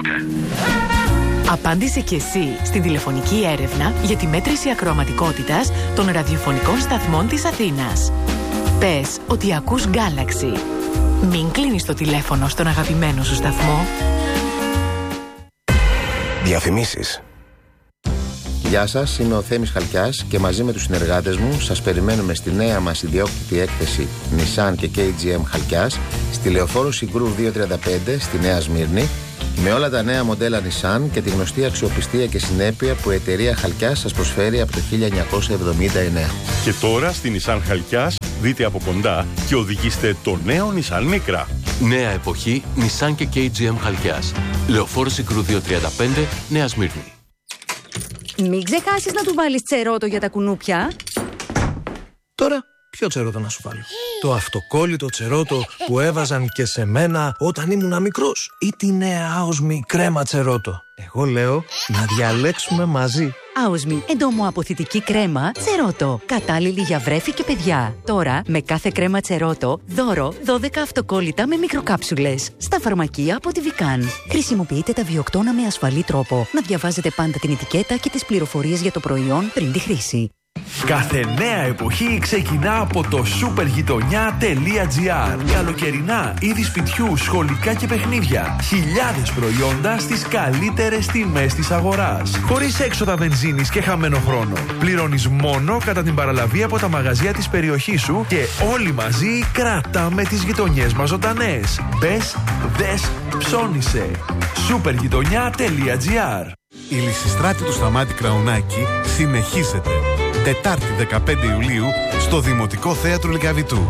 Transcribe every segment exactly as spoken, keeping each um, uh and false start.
Απάντησε και εσύ στην τηλεφωνική έρευνα για τη μέτρηση ακροαματικότητας των ραδιοφωνικών σταθμών της Αθήνας. Πες ότι ακούς Galaxy. Μην κλείνεις το τηλέφωνο στον αγαπημένο σου σταθμό. Διαφημίσεις. Γεια σας, είμαι ο Θέμης Χαλκιάς και μαζί με τους συνεργάτες μου σας περιμένουμε στη νέα μας ιδιόκτητη έκθεση Nissan και κέι τζι εμ Χαλκιάς στη Λεωφόρο Συγκρού διακόσια τριάντα πέντε στη Νέα Σμύρνη, με όλα τα νέα μοντέλα Nissan και τη γνωστή αξιοπιστία και συνέπεια που η εταιρεία Χαλκιάς σας προσφέρει από το χίλια εννιακόσια εβδομήντα εννέα. Και τώρα στη Nissan Χαλκιάς δείτε από κοντά και οδηγήστε το νέο Nissan Micra. Νέα εποχή Nissan και κέι τζι εμ Χαλκιάς. Λεωφόρο Συγκρού διακόσια τριάντα πέντε, Νέα Σμύρνη. Μην ξεχάσεις να του βάλεις τσερότο για τα κουνούπια. Τώρα, ποιο τσερότο να σου βάλω? Το αυτοκόλλητο τσερότο που έβαζαν και σε μένα όταν ήμουν μικρός, ή τη νέα άοσμη κρέμα τσερότο? Εγώ λέω να διαλέξουμε μαζί. Άοσμη εντομοαποθητική κρέμα τσερότο. Κατάλληλη για βρέφη και παιδιά. Τώρα, με κάθε κρέμα τσερότο, δώρο δώδεκα αυτοκόλλητα με μικροκάψουλες. Στα φαρμακεία από τη Βικάν. Χρησιμοποιείτε τα βιοκτώνα με ασφαλή τρόπο. Να διαβάζετε πάντα την ετικέτα και τις πληροφορίες για το προϊόν πριν τη χρήση. Κάθε νέα εποχή ξεκινά από το σούπερ γειτονιά τελεία τζι άρ. Καλοκαιρινά, είδη σπιτιού, σχολικά και παιχνίδια. Χιλιάδες προϊόντα στις καλύτερες τιμές της αγοράς. Χωρίς έξοδα βενζίνης και χαμένο χρόνο. Πληρώνεις μόνο κατά την παραλαβή από τα μαγαζιά της περιοχής σου και όλοι μαζί κρατάμε τις γειτονιές μας ζωντανές. Μπες, δες, ψώνισε. σούπερ γειτονιά τελεία τζι άρ. Η Λυσιστράτη του Σταμάτη Κραουνάκη συνεχίζεται. Τετάρτη δεκαπέντε Ιουλίου στο Δημοτικό Θέατρο Λυκαβητού.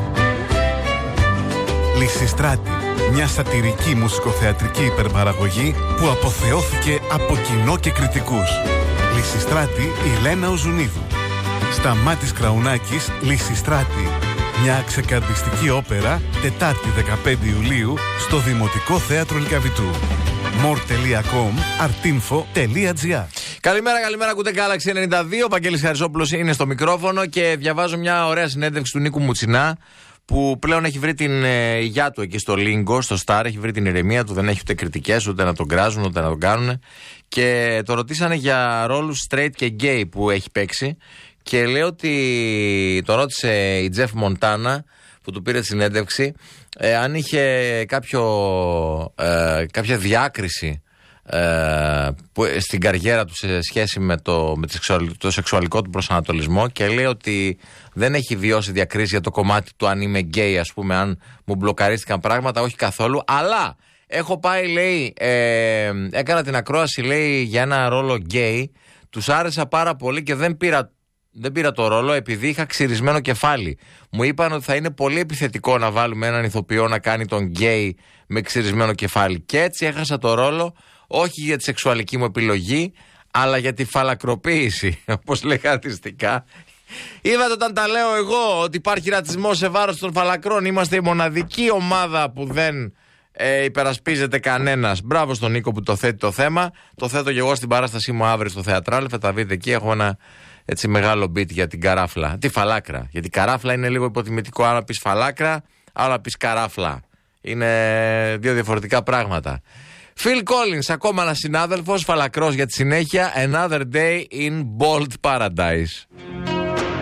Λυσιστράτη, μια σατιρική μουσικοθεατρική υπερπαραγωγή που αποθεώθηκε από κοινό και κριτικούς. Λυσιστράτη, η Λένα Οζουνίδου. Σταμάτης Κραουνάκης, Λυσιστράτη. Μια ξεκαρδιστική όπερα, Τετάρτη δεκαπέντε Ιουλίου στο Δημοτικό Θέατρο Λυκαβητού. more τελεία com, artinfo τελεία τζι άρ. Καλημέρα, καλημέρα, ακούτε Galaxy ενενήντα δύο. Ο Παγγέλης Χαρισόπουλος είναι στο μικρόφωνο και διαβάζω μια ωραία συνέντευξη του Νίκου Μουτσινά, που πλέον έχει βρει την ε, υγειά του εκεί στο Λίγκο, στο Star, έχει βρει την ηρεμία του, δεν έχει ούτε κριτικές, ούτε να τον κράζουν, ούτε να τον κάνουν. Και το ρωτήσανε για ρόλους straight και gay που έχει παίξει. Και λέει ότι το ρώτησε η Τζεφ Μοντάνα, που του πήρε τη συνέντευξη, ε, αν είχε κάποιο, ε, κάποια διάκριση ε, που, στην καριέρα του σε σχέση με, το, με το σεξουαλικό του προσανατολισμό, και λέει ότι δεν έχει βιώσει διακρίσεις για το κομμάτι του αν είμαι γκέι, ας πούμε, αν μου μπλοκαρίστηκαν πράγματα, όχι καθόλου, αλλά έχω πάει, λέει, ε, έκανα την ακρόαση, λέει, για ένα ρόλο γκέι, τους άρεσα πάρα πολύ και δεν πήρα Δεν πήρα το ρόλο επειδή είχα ξυρισμένο κεφάλι. Μου είπαν ότι θα είναι πολύ επιθετικό να βάλουμε έναν ηθοποιό να κάνει τον γκέι με ξυρισμένο κεφάλι. Και έτσι έχασα το ρόλο, όχι για τη σεξουαλική μου επιλογή, αλλά για τη φαλακροποίηση, όπως λέει χαρακτηριστικά. Είδατε όταν τα λέω εγώ ότι υπάρχει ρατσισμός σε βάρος των φαλακρών. Είμαστε η μοναδική ομάδα που δεν ε, υπερασπίζεται κανένας. Μπράβο στον Νίκο που το θέτει το θέμα. Το θέτω και εγώ στην παράστασή μου αύριο στο Θεατράλ. Θα τα δείτε εκεί. Έχω ένα έτσι μεγάλο beat για την καράφλα. Τη φαλάκρα. Γιατί καράφλα είναι λίγο υποτιμητικό. Άρα πεις φαλάκρα, άρα πεις καράφλα. Είναι δύο διαφορετικά πράγματα. Phil Collins, ακόμα ένας συνάδελφος, φαλακρός για τη συνέχεια. Another day in Bold Paradise.